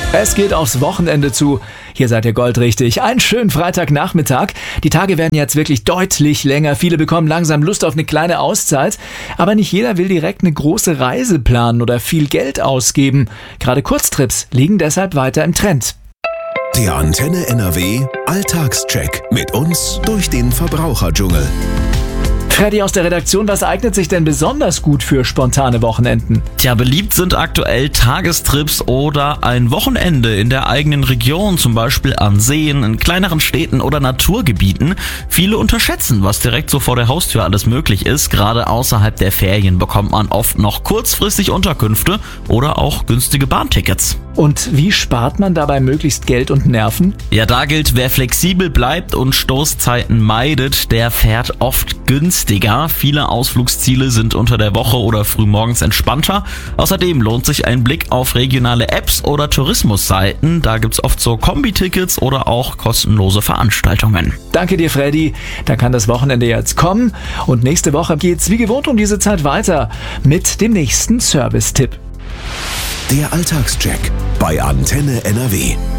Es geht aufs Wochenende zu. Hier seid ihr goldrichtig. Einen schönen Freitagnachmittag. Die Tage werden jetzt wirklich deutlich länger. Viele bekommen langsam Lust auf eine kleine Auszeit. Aber nicht jeder will direkt eine große Reise planen oder viel Geld ausgeben. Gerade Kurztrips liegen deshalb weiter im Trend. Der Antenne NRW Alltagscheck mit uns durch den Verbraucherdschungel. Freddy aus der Redaktion, was eignet sich denn besonders gut für spontane Wochenenden? Tja, beliebt sind aktuell Tagestrips oder ein Wochenende in der eigenen Region, zum Beispiel an Seen, in kleineren Städten oder Naturgebieten. Viele unterschätzen, was direkt so vor der Haustür alles möglich ist. Gerade außerhalb der Ferien bekommt man oft noch kurzfristig Unterkünfte oder auch günstige Bahntickets. Und wie spart man dabei möglichst Geld und Nerven? Ja, da gilt, wer flexibel bleibt und Stoßzeiten meidet, der fährt oft günstiger. Viele Ausflugsziele sind unter der Woche oder frühmorgens entspannter. Außerdem lohnt sich ein Blick auf regionale Apps oder Tourismusseiten. Da gibt's oft so Kombi-Tickets oder auch kostenlose Veranstaltungen. Danke dir, Freddy. Dann kann das Wochenende jetzt kommen. Und nächste Woche geht's wie gewohnt um diese Zeit weiter mit dem nächsten Service-Tipp. Der Alltagscheck bei Antenne NRW.